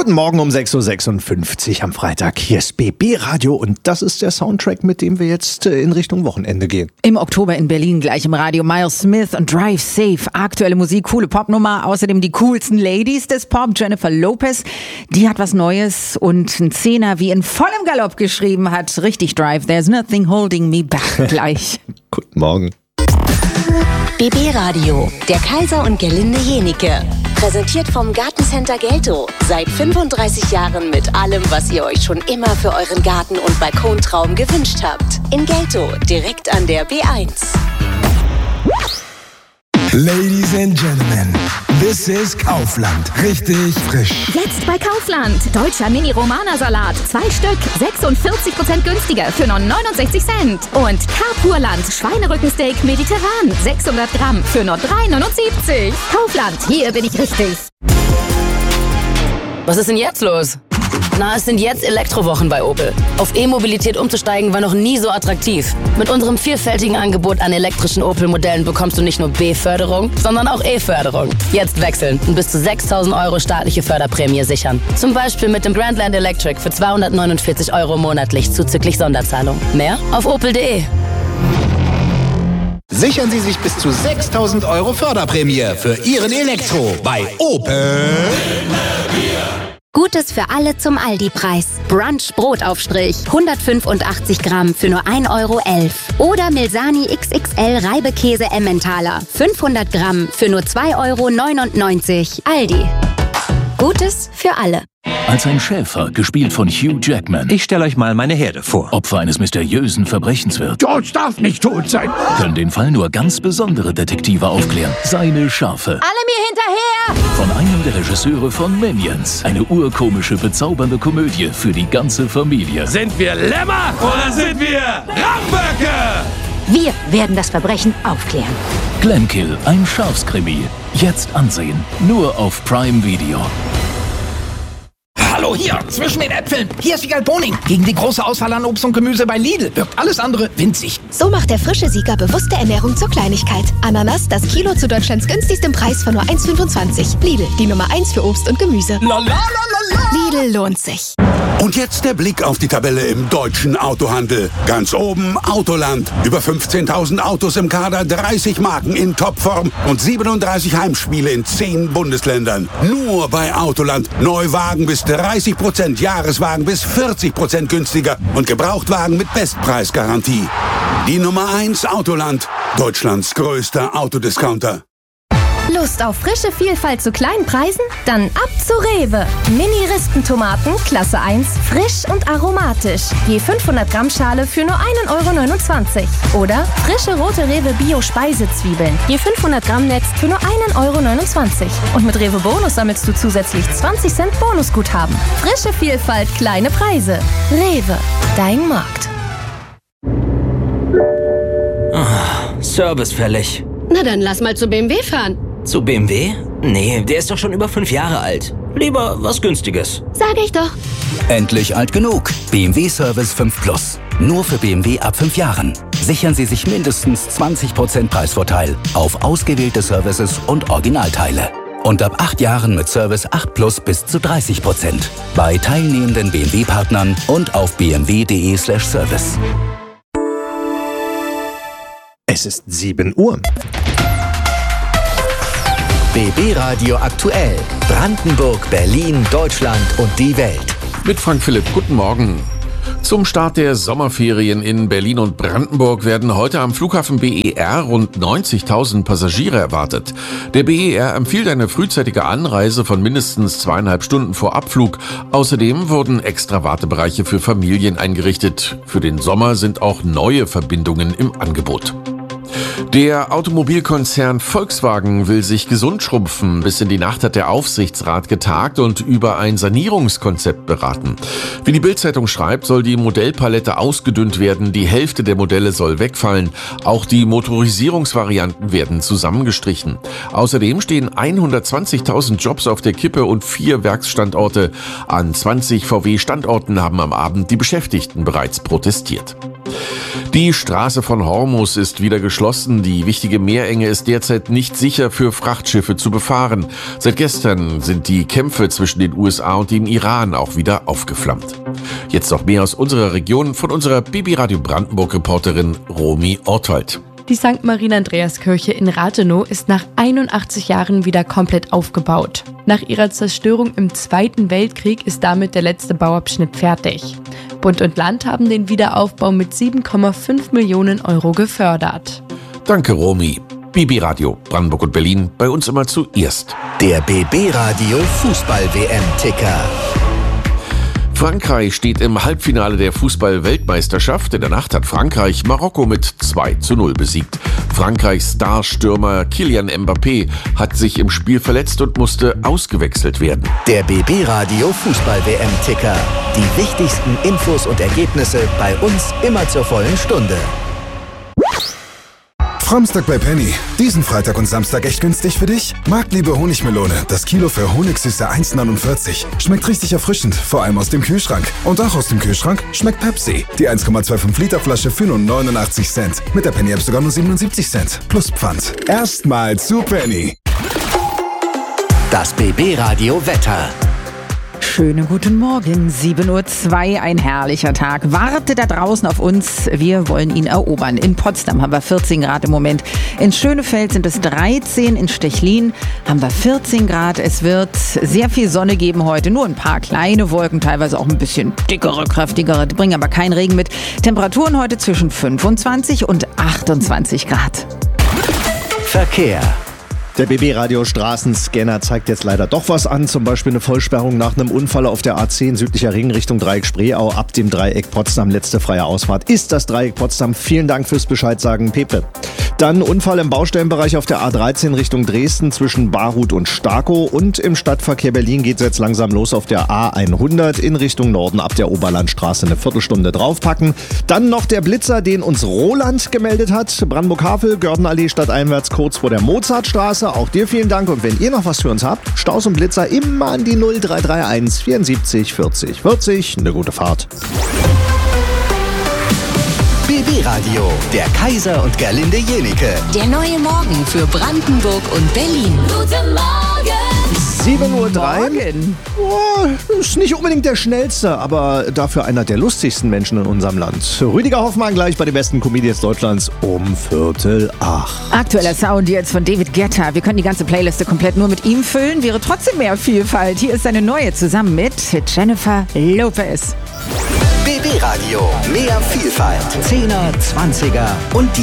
Guten Morgen um 6.56 Uhr am Freitag. Hier ist BB Radio und das ist der Soundtrack, mit dem wir jetzt in Richtung Wochenende gehen. Im Oktober in Berlin gleich im Radio Miles Smith und Drive Safe. Aktuelle Musik, coole Popnummer. Außerdem die coolsten Ladies des Pop. Jennifer Lopez, die hat was Neues und ein Zehner wie in vollem Galopp geschrieben hat. Richtig Drive, there's nothing holding me back. Gleich. Guten Morgen. BB Radio, der Kaiser und Gerlinde Jenike. Präsentiert vom Gartencenter Gelto. Seit 35 Jahren mit allem, was ihr euch schon immer für euren Garten- und Balkontraum gewünscht habt. In Gelto, direkt an der B1. Ladies and Gentlemen, this is Kaufland. Richtig frisch. Jetzt bei Kaufland. Deutscher Mini-Romana-Salat. 2 Stück. 46% günstiger für nur 69 Cent. Und Carpurland. Schweinerückensteak mediterran. 600 Gramm für nur 3,79. Kaufland. Hier bin ich richtig. Was ist denn jetzt los? Na, es sind jetzt Elektrowochen bei Opel. Auf E-Mobilität umzusteigen war noch nie so attraktiv. Mit unserem vielfältigen Angebot an elektrischen Opel-Modellen bekommst du nicht nur B-Förderung, sondern auch E-Förderung. Jetzt wechseln und bis zu 6.000 € staatliche Förderprämie sichern. Zum Beispiel mit dem Grandland Electric für 249 € monatlich zuzüglich Sonderzahlung. Mehr auf opel.de. Sichern Sie sich bis zu 6.000 € Förderprämie für Ihren Elektro bei Opel. Gutes für alle zum Aldi-Preis. Brunch Brotaufstrich. 185 Gramm für nur 1,11 €. Oder Milsani XXL Reibekäse Emmentaler. 500 Gramm für nur 2,99 €. Aldi. Gutes für alle. Als ein Schäfer, gespielt von Hugh Jackman. Ich stelle euch mal meine Herde vor. Opfer eines mysteriösen Verbrechens wird. George darf nicht tot sein. Können den Fall nur ganz besondere Detektive aufklären. Seine Schafe. Alle mir hinterher! Von einem der Regisseure von Minions. Eine urkomische, bezaubernde Komödie für die ganze Familie. Sind wir Lämmer oder sind wir Ramböcke? Wir werden das Verbrechen aufklären. Glenkill, ein Schafskrimi. Jetzt ansehen. Nur auf Prime Video. Hallo, hier, zwischen den Äpfeln. Hier ist Siegal Boning. Gegen die große Auswahl an Obst und Gemüse bei Lidl wirkt alles andere winzig. So macht der frische Sieger bewusste Ernährung zur Kleinigkeit. Ananas, das Kilo zu Deutschlands günstigstem Preis von nur 1,25. Lidl, die Nummer 1 für Obst und Gemüse. Lidl lohnt sich. Und jetzt der Blick auf die Tabelle im deutschen Autohandel. Ganz oben Autoland. Über 15.000 Autos im Kader, 30 Marken in Topform und 37 Heimspiele in 10 Bundesländern. Nur bei Autoland. Neuwagen bis 30%, Jahreswagen bis 40% günstiger und Gebrauchtwagen mit Bestpreisgarantie. Die Nummer 1 Autoland. Deutschlands größter Autodiscounter. Lust auf frische Vielfalt zu kleinen Preisen? Dann ab zu Rewe. Mini-Ristentomaten, Klasse 1, frisch und aromatisch. Je 500 Gramm Schale für nur 1,29 €. Oder frische rote Rewe Bio-Speisezwiebeln. Je 500 Gramm Netz für nur 1,29 €. Und mit Rewe Bonus sammelst du zusätzlich 20 Cent Bonusguthaben. Frische Vielfalt, kleine Preise. Rewe, dein Markt. Service fällig. Na dann lass mal zu BMW fahren. Zu BMW? Nee, der ist doch schon über 5 Jahre alt. Lieber was Günstiges. Sag ich doch. Endlich alt genug. BMW Service 5 Plus. Nur für BMW ab 5 Jahren. Sichern Sie sich mindestens 20% Preisvorteil auf ausgewählte Services und Originalteile. Und ab 8 Jahren mit Service 8 Plus bis zu 30%. Bei teilnehmenden BMW-Partnern und auf bmw.de/service. Es ist 7 Uhr. BB Radio aktuell. Brandenburg, Berlin, Deutschland und die Welt. Mit Frank Philipp, guten Morgen. Zum Start der Sommerferien in Berlin und Brandenburg werden heute am Flughafen BER rund 90.000 Passagiere erwartet. Der BER empfiehlt eine frühzeitige Anreise von mindestens 2,5 Stunden vor Abflug. Außerdem wurden extra Wartebereiche für Familien eingerichtet. Für den Sommer sind auch neue Verbindungen im Angebot. Der Automobilkonzern Volkswagen will sich gesund schrumpfen. Bis in die Nacht hat der Aufsichtsrat getagt und über ein Sanierungskonzept beraten. Wie die Bild-Zeitung schreibt, soll die Modellpalette ausgedünnt werden. Die Hälfte der Modelle soll wegfallen. Auch die Motorisierungsvarianten werden zusammengestrichen. Außerdem stehen 120.000 Jobs auf der Kippe und 4 Werksstandorte. An 20 VW-Standorten haben am Abend die Beschäftigten bereits protestiert. Die Straße von Hormuz ist wieder geschlossen. Die wichtige Meerenge ist derzeit nicht sicher für Frachtschiffe zu befahren. Seit gestern sind die Kämpfe zwischen den USA und dem Iran auch wieder aufgeflammt. Jetzt noch mehr aus unserer Region von unserer BB Radio Brandenburg-Reporterin Romy Ortwald. Die St. Marien-Andreas-Kirche in Rathenow ist nach 81 Jahren wieder komplett aufgebaut. Nach ihrer Zerstörung im Zweiten Weltkrieg ist damit der letzte Bauabschnitt fertig. Bund und Land haben den Wiederaufbau mit 7,5 Millionen Euro gefördert. Danke, Romy. BB Radio Brandenburg und Berlin, bei uns immer zuerst. Der BB Radio Fußball-WM-Ticker. Frankreich steht im Halbfinale der Fußball-Weltmeisterschaft. In der Nacht hat Frankreich Marokko mit 2:0 besiegt. Frankreichs Starstürmer Kylian Mbappé hat sich im Spiel verletzt und musste ausgewechselt werden. Der BB Radio Fußball-WM-Ticker. Die wichtigsten Infos und Ergebnisse bei uns immer zur vollen Stunde. Framstag bei Penny. Diesen Freitag und Samstag echt günstig für dich? Marktliebe Honigmelone. Das Kilo für Honigsüße 1,49. Schmeckt richtig erfrischend, vor allem aus dem Kühlschrank. Und auch aus dem Kühlschrank schmeckt Pepsi. Die 1,25 Liter Flasche für nur 89 Cent. Mit der Penny App sogar nur 77 Cent. Plus Pfand. Erstmal zu Penny. Das BB Radio Wetter. Schönen guten Morgen, 7:02 Uhr, ein herrlicher Tag. Warte da draußen auf uns, wir wollen ihn erobern. In Potsdam haben wir 14 Grad im Moment. In Schönefeld sind es 13, in Stechlin haben wir 14 Grad. Es wird sehr viel Sonne geben heute, nur ein paar kleine Wolken, teilweise auch ein bisschen dickere, kräftigere, die bringen aber keinen Regen mit. Temperaturen heute zwischen 25 und 28 Grad. Verkehr. Der BB-Radio Straßenscanner zeigt jetzt leider doch was an, zum Beispiel eine Vollsperrung nach einem Unfall auf der A10 südlicher Ring Richtung Dreieck Spreeau ab dem Dreieck Potsdam. Letzte freie Ausfahrt ist das Dreieck Potsdam. Vielen Dank fürs Bescheid sagen, Pepe. Dann Unfall im Baustellenbereich auf der A13 Richtung Dresden zwischen Barhut und Starkow. Und im Stadtverkehr Berlin geht es jetzt langsam los auf der A100 in Richtung Norden ab der Oberlandstraße eine Viertelstunde draufpacken. Dann noch der Blitzer, den uns Roland gemeldet hat. Brandenburg-Havel, Gördenallee stadteinwärts kurz vor der Mozartstraße. Auch dir vielen Dank. Und wenn ihr noch was für uns habt, Staus und Blitzer immer an die 0331 74 40 40. Eine gute Fahrt. BB Radio, der Kaiser und Gerlinde Jenike. Der neue Morgen für Brandenburg und Berlin. Guten Morgen! 7:03 Uhr. Oh, ist nicht unbedingt der schnellste, aber dafür einer der lustigsten Menschen in unserem Land. Rüdiger Hoffmann gleich bei den besten Comedians Deutschlands um 7:45. Aktueller Sound jetzt von David Guetta. Wir können die ganze Playliste komplett nur mit ihm füllen. Wäre trotzdem mehr Vielfalt. Hier ist seine neue zusammen mit Jennifer Lopez. BB Radio, mehr Vielfalt. 10er, 20er und die